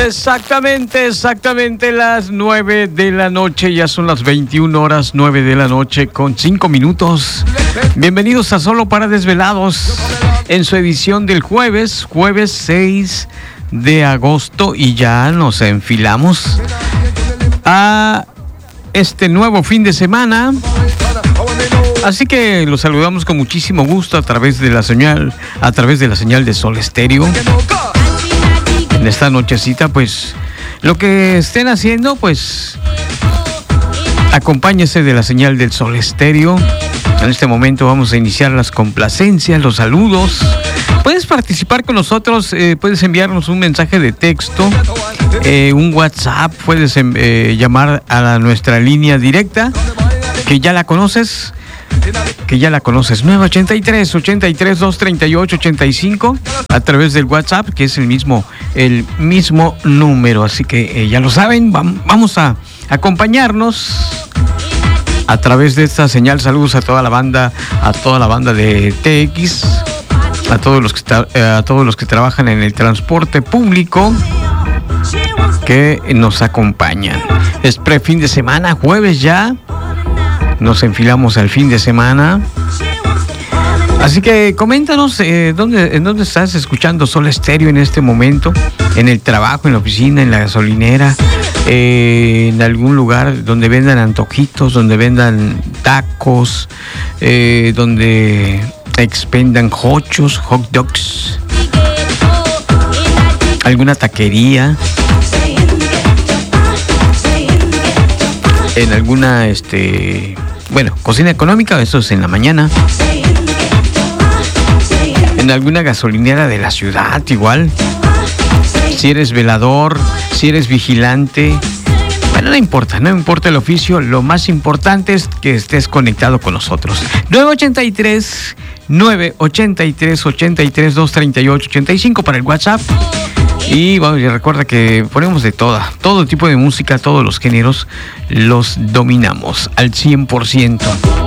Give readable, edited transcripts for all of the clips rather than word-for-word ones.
Exactamente las 9 de la noche, ya son las 21 horas, 9 de la noche con 5 minutos. Bienvenidos a Solo para Desvelados, en su edición del jueves 6 de agosto, y ya nos enfilamos a este nuevo fin de semana. Así que los saludamos con muchísimo gusto a través de la señal de Sol Estéreo. En esta nochecita, pues, lo que estén haciendo, pues, acompáñese de la señal del Sol Estéreo. En este momento vamos a iniciar las complacencias, los saludos. Puedes participar con nosotros, puedes enviarnos un mensaje de texto, un WhatsApp, puedes llamar a nuestra línea directa, que ya la conoces. 983-238-85 a través del WhatsApp, que es el mismo número. Así que ya lo saben, vamos a acompañarnos a través de esta señal. Saludos a toda la banda de TX, a todos los que trabajan en el transporte público que nos acompañan. Es pre-fin de semana, jueves ya. Nos enfilamos al fin de semana. Así que coméntanos en dónde estás escuchando Sol Estéreo en este momento. En el trabajo, en la oficina, en la gasolinera, en algún lugar donde vendan antojitos, donde vendan tacos, donde expendan hochos, hot dogs, alguna taquería, en alguna cocina económica, eso es en la mañana. En alguna gasolinera de la ciudad, igual. Si eres velador, si eres vigilante, bueno, no importa el oficio, lo más importante es que estés conectado con nosotros. 983-238-85 para el WhatsApp. Y bueno, recuerda que ponemos de todo tipo de música, todos los géneros los dominamos al 100%.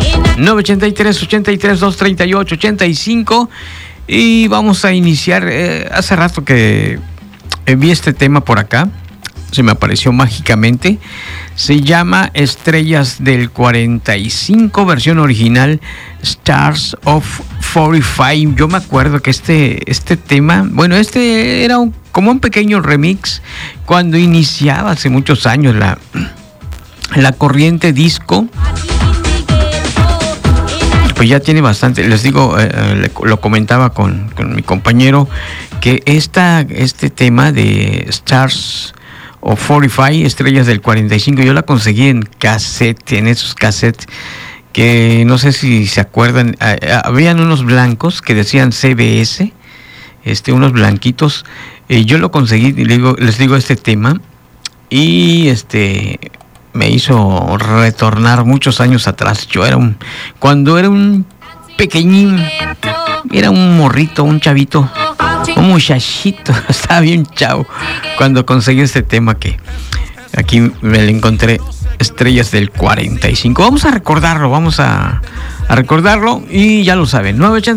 983-238-85. Y vamos a iniciar. Hace rato que vi este tema por acá, se me apareció mágicamente. Se llama Estrellas del 45, versión original, Stars of 45. Yo me acuerdo que este tema, bueno, era como un pequeño remix cuando iniciaba hace muchos años la corriente disco. Pues ya tiene bastante, les digo, lo comentaba con mi compañero, que este tema de Stars of 45, Estrellas del 45, yo la conseguí en cassette, en esos cassettes que no sé si se acuerdan, habían unos blancos que decían CBS, unos blanquitos. Yo lo conseguí, les digo este tema, y me hizo retornar muchos años atrás. Cuando era un pequeñín, era un morrito, un chavito, un muchachito, estaba bien chavo cuando conseguí este tema, que aquí me lo encontré, Estrellas del 45. Vamos a recordarlo, y ya lo saben,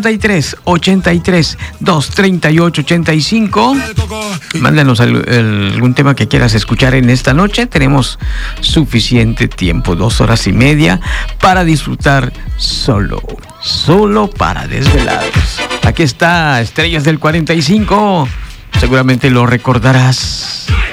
983-238-85. Mándanos algún tema que quieras escuchar en esta noche. Tenemos suficiente tiempo, 2 horas y media, para disfrutar solo para desvelados. Aquí está Estrellas del 45, seguramente lo recordarás.